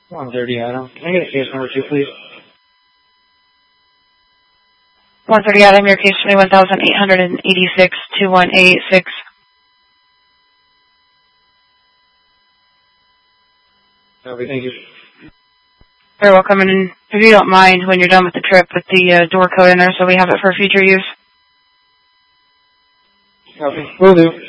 130 Adam. Can I get a case number 2, please? 130 Adam, your case 21,886-2186. Okay, thank you. Very welcome, and if you don't mind, when you're done with the trip, put the door code in there so we have it for future use. Okay, will do.